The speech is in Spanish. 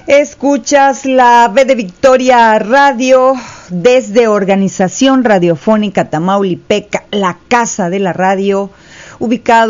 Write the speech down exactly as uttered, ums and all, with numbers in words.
Escuchas la B de Victoria Radio desde Organización Radiofónica Tamaulipeca, la casa de la radio, ubicado